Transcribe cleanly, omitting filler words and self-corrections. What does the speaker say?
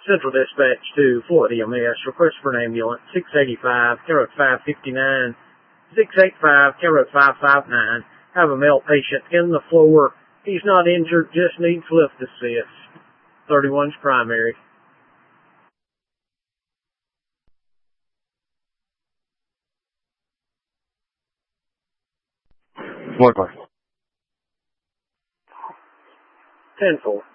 Central Dispatch to Florida EMS. Request for an ambulance. 685, care code 559. 685, care code 559. Have a male patient in the floor. He's not injured, just needs lift assist. 31's primary. What? 10-4.